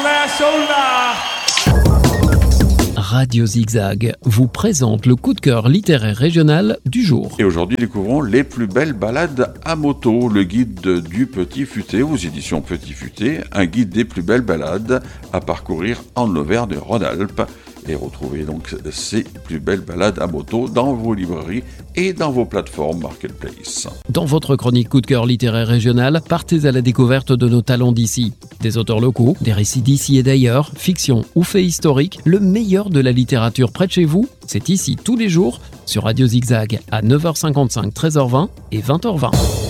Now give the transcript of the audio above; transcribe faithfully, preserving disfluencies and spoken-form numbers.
Radio Zigzag vous présente le coup de cœur littéraire régional du jour. Et aujourd'hui, découvrons les plus belles balades à moto, le guide du Petit Futé aux éditions Petit Futé, un guide des plus belles balades à parcourir en Auvergne-Rhône-Alpes. Et retrouvez donc ces plus belles balades à moto dans vos librairies et dans vos plateformes Marketplace. Dans votre chronique coup de cœur littéraire régional, partez à la découverte de nos talents d'ici. Des auteurs locaux, des récits d'ici et d'ailleurs, fiction ou faits historiques, le meilleur de la littérature près de chez vous, c'est ici tous les jours sur Radio Zigzag à neuf heures cinquante-cinq, treize heures vingt et vingt heures vingt.